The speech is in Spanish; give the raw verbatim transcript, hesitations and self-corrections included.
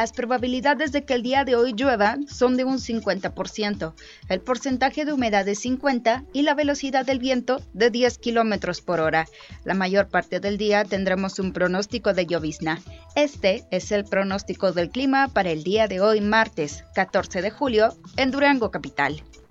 Las probabilidades de que el día de hoy llueva son de un cincuenta por ciento, el porcentaje de humedad de cincuenta y la velocidad del viento de diez kilómetros por hora. La mayor parte del día tendremos un pronóstico de llovizna. Este es el pronóstico del clima para el día de hoy, martes catorce de julio, en Durango capital.